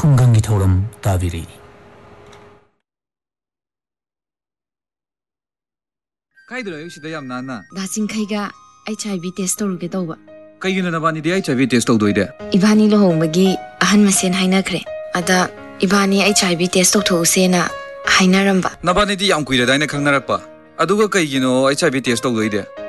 ꯈꯨꯡꯒꯪꯒꯤ ꯊꯧꯔꯝ ꯇꯥꯕꯤꯔꯤ꯫ ꯀꯥꯏꯗ ꯂꯩ ꯁꯤꯗ ꯌꯥꯝ ꯅꯥꯟꯅ ꯗꯥꯆꯤꯡꯈꯩꯒ HIV ꯇꯦꯁ ꯇꯧꯔꯨꯒꯦ ꯇꯧꯕ꯫ ꯀꯩꯒꯤꯅꯣ ꯅꯕꯥꯅꯤꯗꯤ HIV test ꯇꯧꯗꯣꯏꯗꯦ? 이반이 luhongbagi ahan masen hainakre. Ada 이반이 HIV test tokthosena hainaramba. nabani디 yam kuiradayna khangnarakpa. aduga kaigino HIV test tawdoide?